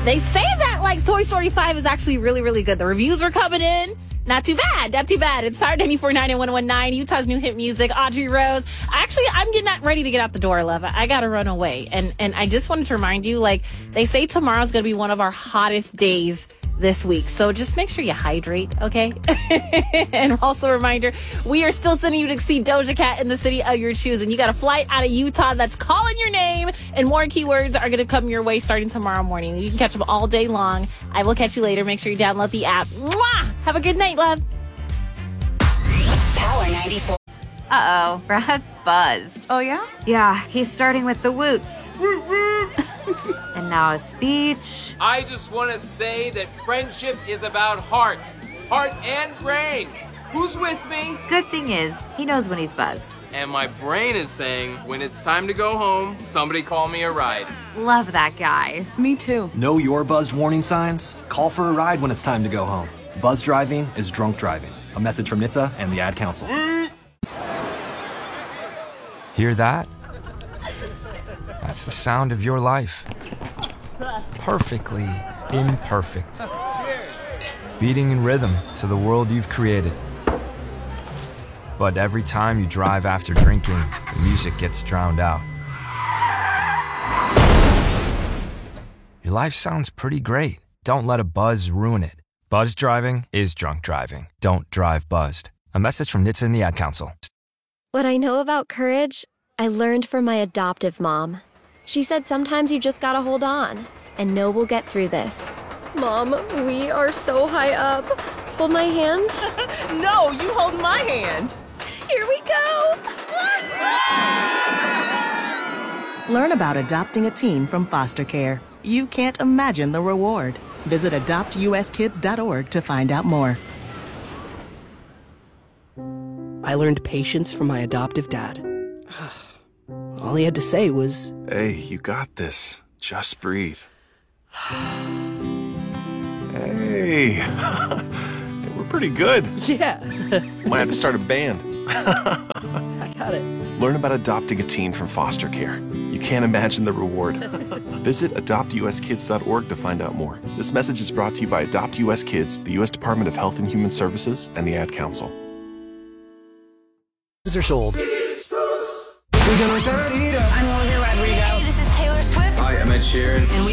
They say that like Toy Story 5 is actually really, really good. The reviews are coming in. Not too bad. Not too bad. It's Power 94.9 and 101.9, Utah's new hit music. Audrey Rose. Actually, I'm ready to get out the door, love. I got to run away. And I just wanted to remind you, like, they say tomorrow's going to be one of our hottest days this week. So just make sure you hydrate, okay? And also a reminder, we are still sending you to see Doja Cat in the city of your choosing. You got a flight out of Utah that's calling your name, and more keywords are going to come your way starting tomorrow morning. You can catch them all day long. I will catch you later. Make sure you download the app. Mwah! Have a good night, love. Power 94. Uh-oh, Brad's buzzed. Oh, yeah? Yeah, he's starting with the woots. And now a speech. I just want to say that friendship is about heart and brain. Who's with me? Good thing is, he knows when he's buzzed. And my brain is saying, when it's time to go home, somebody call me a ride. Love that guy. Me too. Know your buzzed warning signs? Call for a ride when it's time to go home. Buzz driving is drunk driving. A message from NHTSA and the Ad Council. Hear that? That's the sound of your life. Perfectly imperfect. Beating in rhythm to the world you've created. But every time you drive after drinking, the music gets drowned out. Your life sounds pretty great. Don't let a buzz ruin it. Buzz driving is drunk driving. Don't drive buzzed. A message from NHTSA and the Ad Council. What I know about courage, I learned from my adoptive mom. She said sometimes you just gotta hold on and know we'll get through this. Mom, we are so high up. Hold my hand. No, you hold my hand. Here we go. Learn about adopting a teen from foster care. You can't imagine the reward. Visit adoptuskids.org to find out more. I learned patience from my adoptive dad. All he had to say was, "Hey, you got this. Just breathe." Hey, we're pretty good. yeah. Might have to start a band. I got it. Learn about adopting a teen from foster care. You can't imagine the reward. Visit adoptuskids.org to find out more. This message is brought to you by Adopt US Kids, the U.S. Department of Health and Human Services, and the Ad Council. Are sold. I'm Olivia Rodrigo. Hey, this is Taylor Swift. Hi, I'm Ed Sheeran. And we